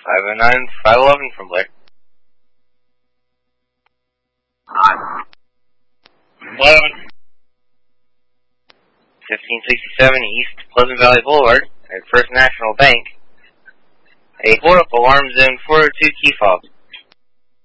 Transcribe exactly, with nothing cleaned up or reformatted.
five oh nine, five eleven from Blair. eleven. fifteen sixty-seven East Pleasant Valley Boulevard at First National Bank. A hold-up alarm zone four oh two key fob.